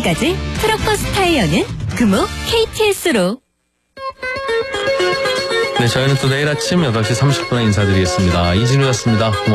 지금까지 트럭버스 타이어는 금호 KTS로. 네, 저희는 또 내일 아침 8시 30분에 인사드리겠습니다. 이진우였습니다. 고맙습니다.